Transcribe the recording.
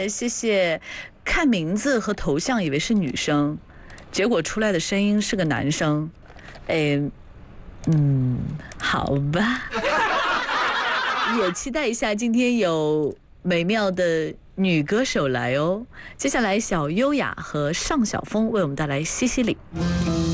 谢谢。看名字和头像以为是女生，结果出来的声音是个男生。好吧。也期待一下今天有美妙的女歌手来哦。接下来小优雅和尚小峰为我们带来《西西里》。